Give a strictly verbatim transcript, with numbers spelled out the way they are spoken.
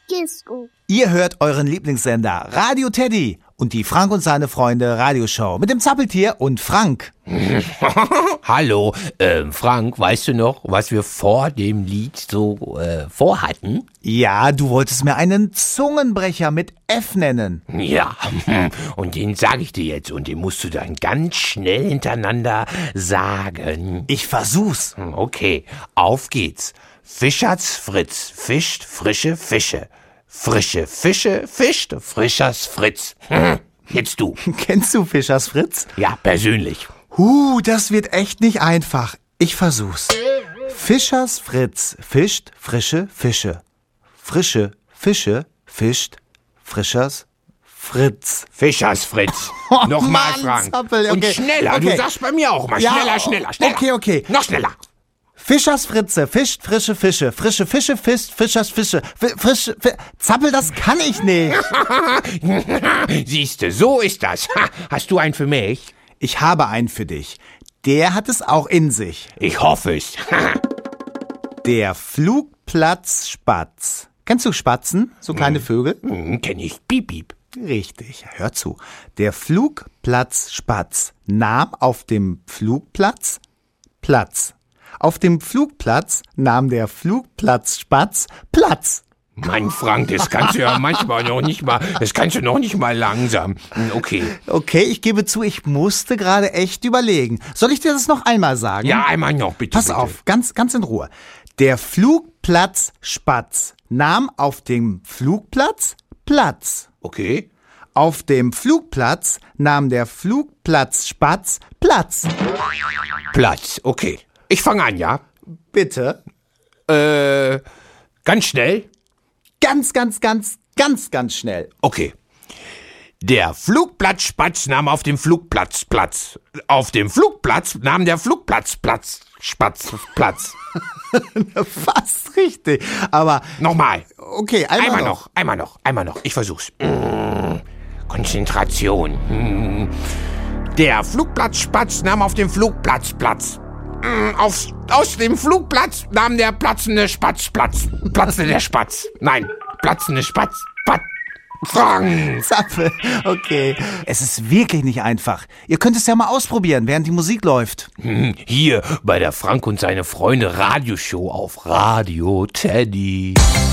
Disco. Ihr hört euren Lieblingssender Radio Teddy und die Frank und seine Freunde Radioshow mit dem Zappeltier und Frank. Hallo, ähm, Frank, weißt du noch, was wir vor dem Lied so äh, vorhatten? Ja, du wolltest mir einen Zungenbrecher mit F nennen. Ja, und den sage ich dir jetzt und den musst du dann ganz schnell hintereinander sagen. Ich versuch's. Okay, auf geht's. Fischers Fritz fischt frische Fische. Frische Fische fischt Frischers Fritz. Hm, jetzt du. Kennst du Fischers Fritz? Ja, persönlich. Huh, das wird echt nicht einfach. Ich versuch's. Fischers Fritz fischt frische Fische. Frische Fische fischt Frischers Fritz. Fischers Fritz. Oh, Nochmal, Mann, Frank. Zappel, okay. Und schneller. Okay. Du sagst bei mir auch mal Ja, schneller, schneller, schneller. Okay, okay. Noch schneller. Fischers Fritze fischt frische Fische. Frische Fische fischt Fischers Fische. F frische, F Zappel, das kann ich nicht. Siehste, so ist das. Hast du einen für mich? Ich habe einen für dich. Der hat es auch in sich. Ich hoffe es. Der Flugplatzspatz. Kennst du Spatzen? So kleine Vögel? Hm, kenn ich. Piep, piep. Richtig, hör zu. Der Flugplatzspatz nahm auf dem Flugplatz Platz. Auf dem Flugplatz nahm der Flugplatzspatz Platz. Mann, Frank, das kannst du ja manchmal noch nicht mal, das kannst du noch nicht mal langsam. Okay. Okay, ich gebe zu, ich musste gerade echt überlegen. Soll ich dir das noch einmal sagen? Ja, einmal noch, bitte. Pass bitte. auf, ganz, ganz in Ruhe. Der Flugplatzspatz nahm auf dem Flugplatz Platz. Okay. Auf dem Flugplatz nahm der Flugplatzspatz Platz. Platz, okay. Ich fange an, ja? Bitte? Äh, ganz schnell? Ganz, ganz, ganz, ganz, ganz schnell. Okay. Der Flugplatzspatz nahm auf dem Flugplatz Platz. Auf dem Flugplatz nahm der Flugplatz Platz. Spatz Platz. Fast richtig. Aber, Nochmal. okay, einmal, Einmal noch. noch, einmal noch, einmal noch. Ich versuch's. Mm, Konzentration. Mm. Der Flugplatzspatz nahm auf dem Flugplatz Platz. Mm, auf, aus dem Flugplatz nahm der platzende Spatz Platz. Platzende der Spatz. Nein, platzende Spatz. Pat. Frank. Zappel, okay. Es ist wirklich nicht einfach. Ihr könnt es ja mal ausprobieren, während die Musik läuft. Hm, Hier bei der Frank und seine Freunde Radioshow auf Radio Teddy.